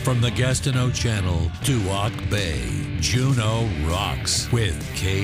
From the Gastineau Channel to Auk Bay, Juneau rocks with Kay